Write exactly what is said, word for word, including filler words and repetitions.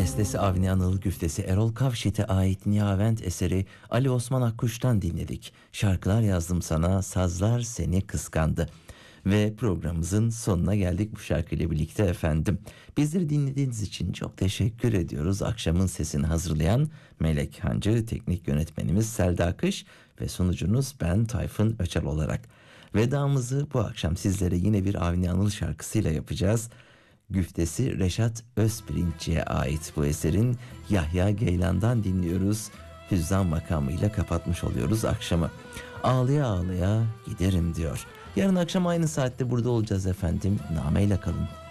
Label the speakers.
Speaker 1: Bestesi Avni Anıl, güftesi Erol Kavşit'e ait Nihavent eseri Ali Osman Akkuş'tan dinledik. Şarkılar yazdım sana, sazlar seni kıskandı. Ve programımızın sonuna geldik bu şarkıyla birlikte efendim. Bizleri dinlediğiniz için çok teşekkür ediyoruz. Akşamın sesini hazırlayan Melek Hancı, teknik yönetmenimiz Selda Akış ve sunucunuz ben Tayfun Öçal olarak. Vedamızı bu akşam sizlere yine bir Avni Anıl şarkısıyla yapacağız. Güftesi Reşat Özpirinççi'ye ait bu eserin Yahya Geylan'dan dinliyoruz. Hüzzam makamıyla kapatmış oluyoruz akşamı. Ağlaya ağlaya giderim diyor. Yarın akşam aynı saatte burada olacağız efendim. Nameyle kalın.